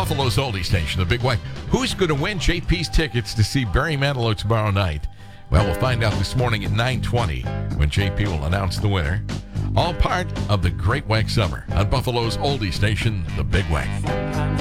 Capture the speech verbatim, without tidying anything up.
Buffalo's oldie station, the Big Way. Who's going to win J P's tickets to see Barry Manilow tomorrow night? Well, we'll find out this morning at nine twenty when J P will announce the winner. All part of the Great White Summer on Buffalo's oldie station, the Big Way.